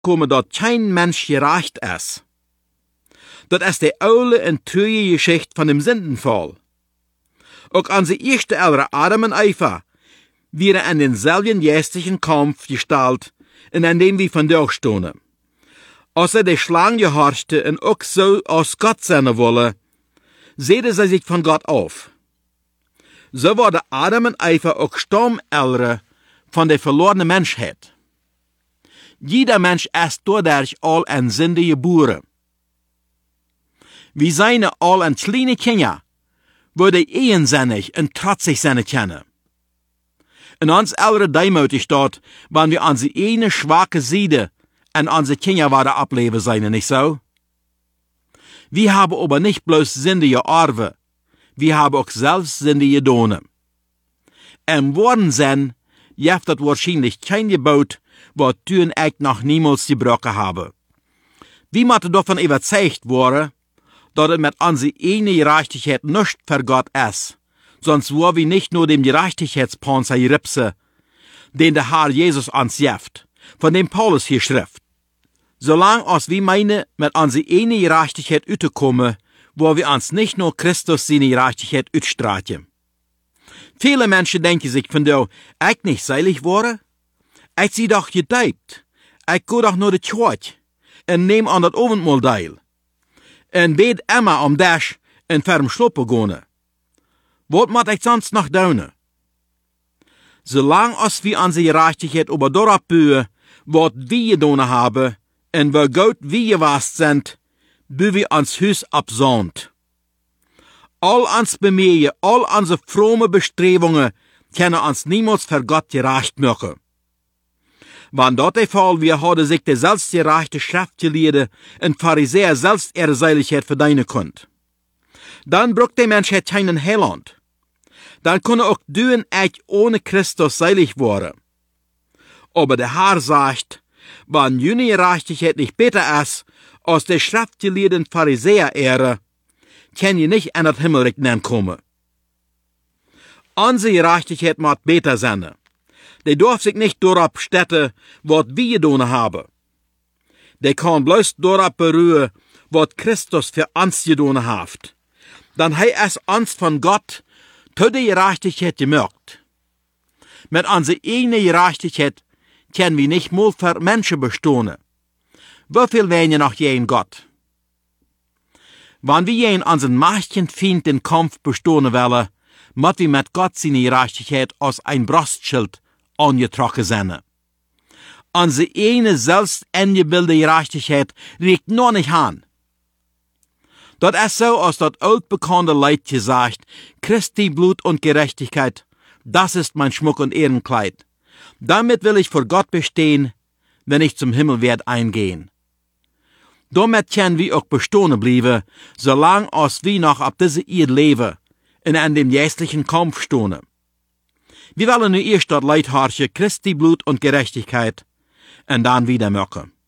komen dat kein Mensch gerecht ist. Dat ist die oude en treue Geschichte von dem Sündenfall. Auch onze eerste Eltern Adam und Eva wären in denselben jästlichen Kampf gestalt, in dem wir vandaag stonden. Als de Schlange gehorchte und auch so als Gott sein wolle, sehnte sie sich von Gott auf. So waren Adam und Eva auch Stammeltern von der verlorenen Menschheit. Jeder Mensch ist dadurch all ein Sünde geboren. Wir seien all ein kleine Kinder, wo die eigensinnig und trotzig sein können. In uns älteren Deimütig dort, waren wir unsere eine schwache Seite und unsere Kinder waren ableben sein, nicht so? Wir haben aber nicht bloß Sünde geerbt, wir haben auch selbst Sünde getan. Im wahren Sinn, jeft das wahrscheinlich kein Gebot, was Türen ich noch niemals gebrochen habe. Wir müssen davon überzeugt worden, dass es mit unserer eigenen Gerechtigkeit nicht für Gott ist, sonst war wir nicht nur dem Gerechtigkeitspanzer geripse, den der Herr Jesus uns jeft, von dem Paulus hier schrift. Solange als wir meinen, mit unserer eigenen Gerechtigkeit utzukommen, wo wir uns nicht nur Christus seine Gerechtigkeit utstraten. Viele Menschen denken sich von der, ich nicht seilig wurde, ich sie doch gedeibt, ich go doch nur die Kirche und nehm an das Abendmahl teil. Und bet immer am Dash und ferm Schluppen gehen. Was muss ich sonst noch tun? Solange als wir unsere Gerechtigkeit über darauf bühen, was wir getan haben, und wo Gott wir gewast sind, bühen wir uns Hus absont. All uns Bemühen, all unsere fromme Bestrebungen können uns niemals für Gott gerecht machen. Wann dort der Fall wir hadden sich der selbstgerechte Schriftgelehrte und Pharisäer selbst ihre Seiligkeit verdienen könnt. Dann braucht der Menschheit keinen Heiland. Dann können auch du und ich ohne Christus seilig werden. Aber der Herr sagt, wenn jene Gerechtigkeit nicht besser ist, als der schriftgelehrten Pharisäer ehre, kann je nicht an das Himmelreich kommen. Unsere Gerechtigkeit muss besser sein. Die darf sich nicht darauf stellen, was wir getan haben. Die kann bloß darauf beruhen, was Christus für uns getan hat. Dann hat es uns von Gott zu der Gerechtigkeit gemacht. Mit unserer eigenen Gerechtigkeit können wir nicht mal für Menschen bestehen. Wieviel wären noch je in Gott? Wenn wir in unseren mächtigen Feind den Kampf bestehen wollen, müssen wir mit Gott seine Gerechtigkeit als ein Brustschild angetroffen sein. Unsere eine selbst eingebildete Gerechtigkeit regt noch nicht an. Das ist so, als das altbekannte Leid gesagt, Christi Blut und Gerechtigkeit, das ist mein Schmuck und Ehrenkleid. Damit will ich vor Gott bestehen, wenn ich zum Himmel werd eingehen. Damit können wir auch bestehen bleiben, solange als wir noch ab dieser Erde leben und an dem jästlichen Kampf stehen. Wir wollen nur erst das Leid herrschen, Christi Blut und Gerechtigkeit, und dann wieder machen.